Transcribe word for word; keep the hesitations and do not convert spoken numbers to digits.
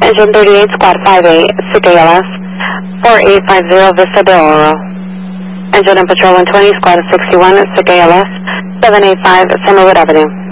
Engine thirty-eight, Squad five eight, S I C A L S, four eight five zero Vista del Oro. Engine on Patrol one twenty, Squad sixty-one, S I C A L S, seven eight five Summerwood Avenue.